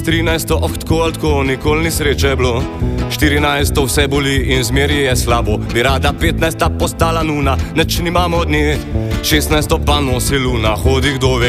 13. Tako ali tako, nikoli ni sreče bilo. 14. Vse boli in zmeri je slabo. Bi rada 15. postala nuna, neč nimamo od nje. 16. pa nosi luna, hodi kdo ve